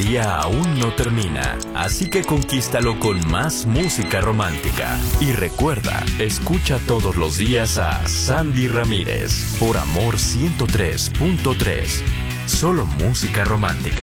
día aún no termina, así que conquístalo con más música romántica. Y recuerda, escucha todos los días a Sandy Ramírez por Amor 103.3. Solo música romántica.